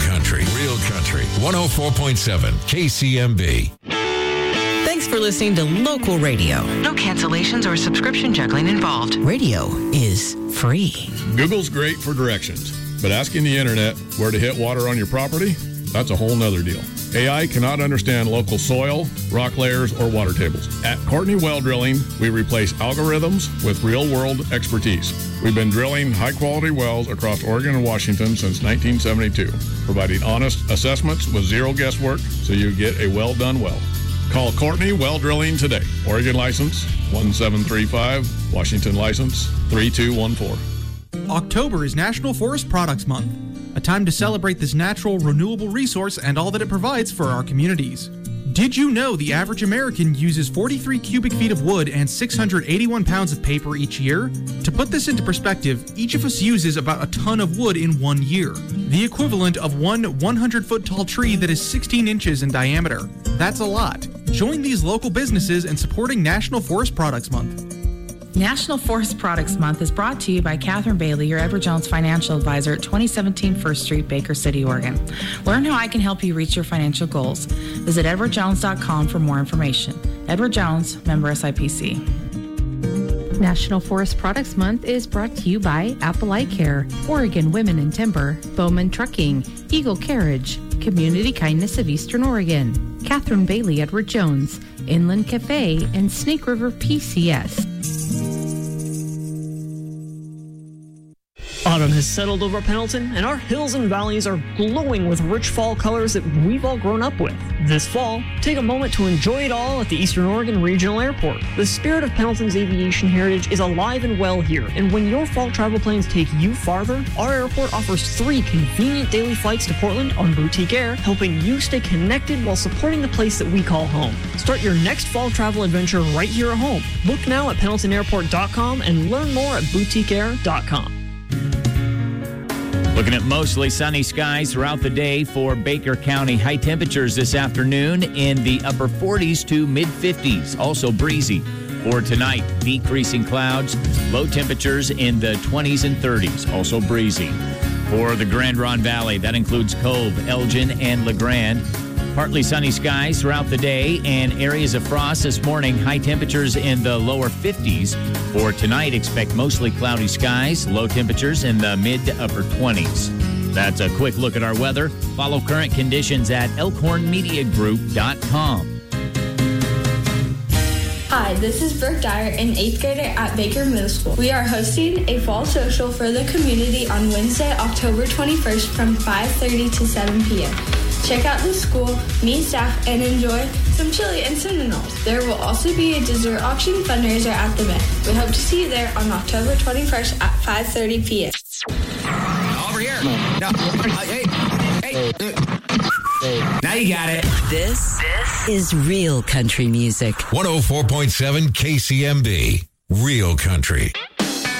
Country. Real Country. 104.7 KCMB. Thanks for listening to local radio. No cancellations or subscription juggling involved. Radio is free. Google's great for directions, but asking the internet where to hit water on your property, that's a whole nother deal. AI cannot understand local soil, rock layers, or water tables. At Courtney Well Drilling, we replace algorithms with real-world expertise. We've been drilling high-quality wells across Oregon and Washington since 1972, providing honest assessments with zero guesswork so you get a well-done well. Call Courtney Well Drilling today. Oregon license 1735, Washington license 3214. October is National Forest Products Month, a time to celebrate this natural, renewable resource and all that it provides for our communities. Did you know the average American uses 43 cubic feet of wood and 681 pounds of paper each year? To put this into perspective, each of us uses about a ton of wood in 1 year, the equivalent of one 100-foot tall tree that is 16 inches in diameter. That's a lot. Join these local businesses in supporting National Forest Products Month. National Forest Products Month is brought to you by Catherine Bailey, your Edward Jones financial advisor at 2017 First Street, Baker City, Oregon. Learn how I can help you reach your financial goals. Visit edwardjones.com for more information. Edward Jones, member SIPC. National Forest Products Month is brought to you by Apple Eye Care, Oregon Women in Timber, Bowman Trucking, Eagle Carriage, Community Kindness of Eastern Oregon, Catherine Bailey, Edward Jones, Inland Cafe, and Snake River PCS. Autumn has settled over Pendleton, and our hills and valleys are glowing with rich fall colors that we've all grown up with. This fall, take a moment to enjoy it all at the Eastern Oregon Regional Airport. The spirit of Pendleton's aviation heritage is alive and well here, and when your fall travel plans take you farther, our airport offers 3 convenient daily flights to Portland on Boutique Air, helping you stay connected while supporting the place that we call home. Start your next fall travel adventure right here at home. Book now at PendletonAirport.com and learn more at BoutiqueAir.com. Looking at mostly sunny skies throughout the day for Baker County. High temperatures this afternoon in the upper 40s to mid-50s. Also breezy. For tonight, decreasing clouds. Low temperatures in the 20s and 30s. Also breezy. For the Grand Ronde Valley, that includes Cove, Elgin, and LeGrand. Partly sunny skies throughout the day and areas of frost this morning. High temperatures in the lower 50s. For tonight, expect mostly cloudy skies. Low temperatures in the mid to upper 20s. That's a quick look at our weather. Follow current conditions at elkhornmediagroup.com. Hi, this is Brooke Dyer, an 8th grader at Baker Middle School. We are hosting a fall social for the community on Wednesday, October 21st from 5:30 to 7 p.m. Check out the school, meet staff, and enjoy some chili and Seminoles. There will also be a dessert auction fundraiser at the event. We hope to see you there on October 21st at 5:30 p.m. Over here. No. Hey. Now you got it. This is real country music. 104.7 KCMB. Real Country.